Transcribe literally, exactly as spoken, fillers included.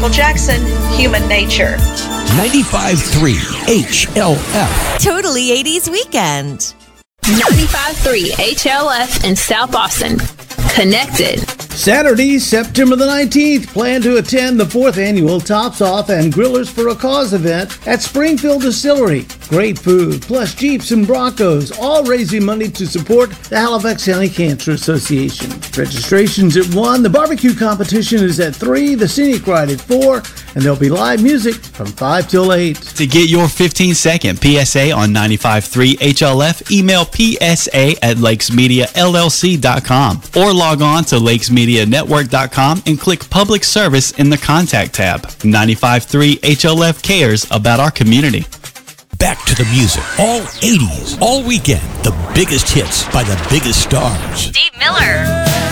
Michael Jackson, Human Nature. ninety-five point three H L F. Totally eighties Weekend. ninety-five point three H L F in South Boston. Connected. Saturday, September the nineteenth, plan to attend the fourth annual Tops Off and Grillers for a Cause event at Springfield Distillery. Great food, plus Jeeps and Broncos, all raising money to support the Halifax County Cancer Association. Registration's at one, the barbecue competition is at three, the scenic ride at four, and there'll be live music from five till eight. To get your fifteen second P S A on ninety-five point three H L F, email P S A at lakes media L L C dot com or log on to lakes media network dot com and click Public Service in the Contact tab. ninety-five point three H L F cares about our community. Back to the music. All eighties. All weekend. The biggest hits by the biggest stars. Steve Miller.